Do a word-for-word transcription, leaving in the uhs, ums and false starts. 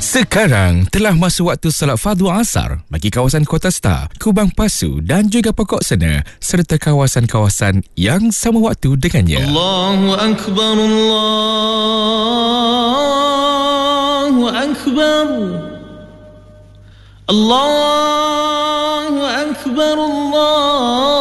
Sekarang telah masuk waktu salat fardu asar bagi kawasan Kota Star, Kubang Pasu dan juga Pokok Sena serta kawasan-kawasan yang sama waktu dengannya. Allahu Akbar, Allahu Akbar, Allahu Akbar, Allah.